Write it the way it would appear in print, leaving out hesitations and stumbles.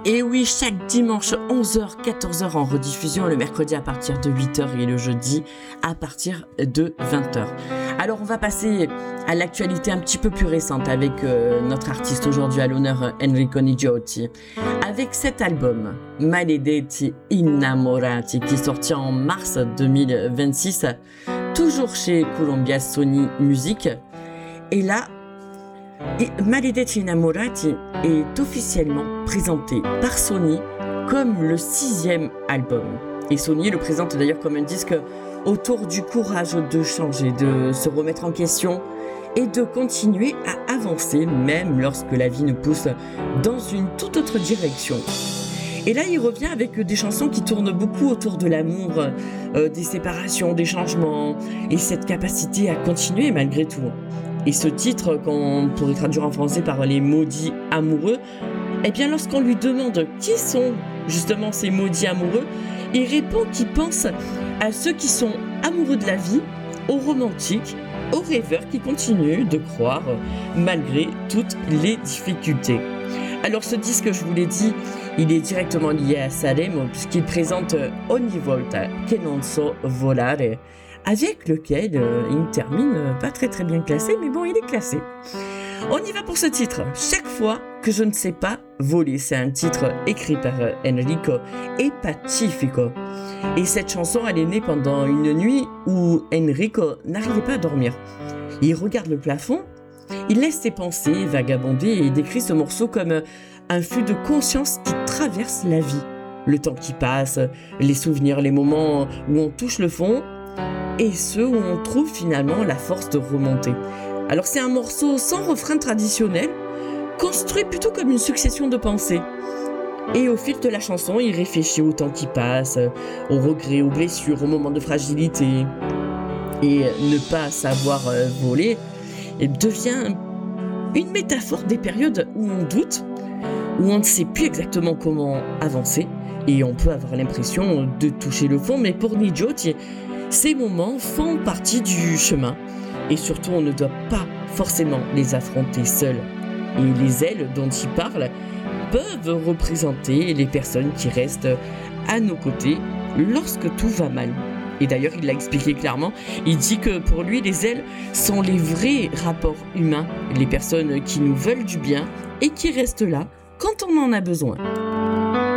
Et oui, chaque dimanche 11h, 14h en rediffusion, le mercredi à partir de 8h et le jeudi à partir de 20h. Alors on va passer à l'actualité un petit peu plus récente avec notre artiste aujourd'hui à l'honneur, Enrico Nigiotti. Avec cet album, Maledetti Innamorati, qui est sorti en mars 2026, toujours chez Columbia Sony Music. Et là, Maledetti Innamorati est officiellement présenté par Sony comme le 6e album. Et Sony le présente d'ailleurs comme un disque autour du courage de changer, de se remettre en question et de continuer à avancer même lorsque la vie nous pousse dans une toute autre direction. Et là, il revient avec des chansons qui tournent beaucoup autour de l'amour, des séparations, des changements et cette capacité à continuer malgré tout. Et ce titre, qu'on pourrait traduire en français par les maudits amoureux, eh bien lorsqu'on lui demande qui sont justement ces maudits amoureux, il répond qu'il pense à ceux qui sont amoureux de la vie, aux romantiques, aux rêveurs qui continuent de croire malgré toutes les difficultés. Alors ce disque, je vous l'ai dit, il est directement lié à Sanremo puisqu'il présente Ogni volta che non so volare, avec lequel il termine pas très bien classé, mais bon, il est classé. On y va pour ce titre. Chaque fois que je ne sais pas voler, c'est un titre écrit par Enrico et Pacifico. Et cette chanson, elle est née pendant une nuit où Enrico n'arrivait pas à dormir. Il regarde le plafond, il laisse ses pensées vagabonder et décrit ce morceau comme un flux de conscience qui traverse la vie. Le temps qui passe, les souvenirs, les moments où on touche le fond, et ceux où on trouve finalement la force de remonter. Alors c'est un morceau sans refrain traditionnel, construit plutôt comme une succession de pensées. Et au fil de la chanson, il réfléchit au temps qui passe, aux regrets, aux blessures, aux moments de fragilité. Et ne pas savoir voler devient une métaphore des périodes où on doute, où on ne sait plus exactement comment avancer, et on peut avoir l'impression de toucher le fond, mais pour Nigiotti, ces moments font partie du chemin et surtout on ne doit pas forcément les affronter seuls. Et les ailes dont il parle peuvent représenter les personnes qui restent à nos côtés lorsque tout va mal. Et d'ailleurs il l'a expliqué clairement, il dit que pour lui les ailes sont les vrais rapports humains, les personnes qui nous veulent du bien et qui restent là quand on en a besoin.